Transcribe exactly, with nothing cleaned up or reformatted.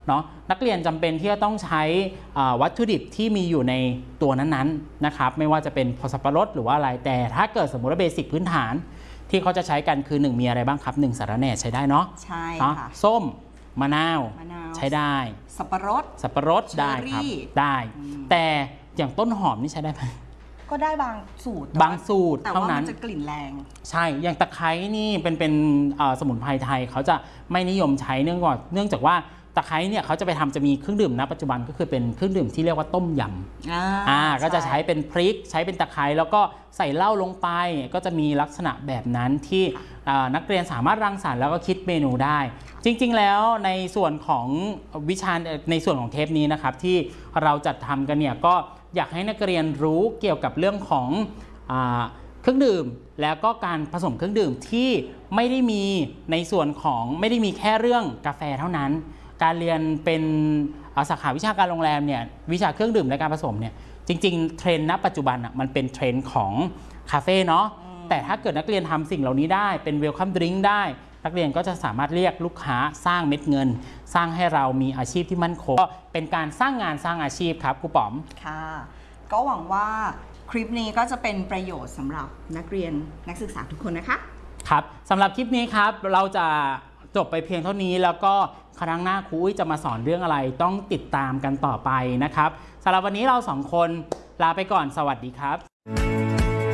เนาะนักเรียนจำเป็นที่จะต้องใช้วัตถุดิบที่มีอยู่ในตัวนั้นๆนะครับไม่ว่าจะเป็นสับปะรดหรือว่าอะไรแต่ถ้าเกิดสมมติว่าเบสิกพื้นฐานที่เขาจะใช้กันคือหนึ่งมีอะไรบ้างครับหนึ่งสาระแหน่ใช้ได้เนาะใช่ค่ะส้มมะนาวใช้ได้สับปะรดสับปะรดได้ครับได้แต่อย่างต้นหอมนี่ใช้ได้ไหมก็ได้บางสูตรบางสูตรเท่านั้นแต่ว่ามันจะกลิ่นแรงใช่อย่างตะไคร้นี่เป็นเป็นสมุนไพรไทยเขาจะไม่นิยมใช้เนื่องจากเนื่องจากว่าตะไคร้เนี่ยเขาจะไปทำจะมีเครื่องดื่มณปัจจุบันก็คือเป็นเครื่องดื่มที่เรียกว่าต้มยำอ่าก็จะใช้เป็นพริกใช้เป็นตะไคร้แล้วก็ใส่เหล้าลงไปก็จะมีลักษณะแบบนั้นที่นักเรียนสามารถรังสรรค์แล้วก็คิดเมนูได้จริงๆแล้วในส่วนของวิชาในส่วนของเทปนี้นะครับที่เราจัดทำกันเนี่ยก็อยากให้นักเรียนรู้เกี่ยวกับเรื่องของเครื่องดื่มแล้วก็การผสมเครื่องดื่มที่ไม่ได้มีในส่วนของไม่ได้มีแค่เรื่องกาแฟเท่านั้นการเรียนเป็นสาขาวิชาการโรงแรมเนี่ยวิชาเครื่องดื่มและการผสมเนี่ยจริงๆเทรนด์ณปัจจุบันอ่ะมันเป็นเทรนด์ของคาเฟ่เนาะแต่ถ้าเกิดนักเรียนทำสิ่งเหล่านี้ได้เป็นเวลคัมดริงก์ได้นักเรียนก็จะสามารถเรียกลูกค้าสร้างเม็ดเงินสร้างให้เรามีอาชีพที่มั่นคงก็เป็นการสร้างงานสร้างอาชีพครับครูป๋อมค่ะก็หวังว่าคลิปนี้ก็จะเป็นประโยชน์สำหรับนักเรียนนักศึกษาทุกคนนะคะครับสำหรับคลิปนี้ครับเราจะจบไปเพียงเท่านี้แล้วก็ครั้งหน้าครูจะมาสอนเรื่องอะไรต้องติดตามกันต่อไปนะครับสำหรับวันนี้เราสองคนลาไปก่อนสวัสดีครับ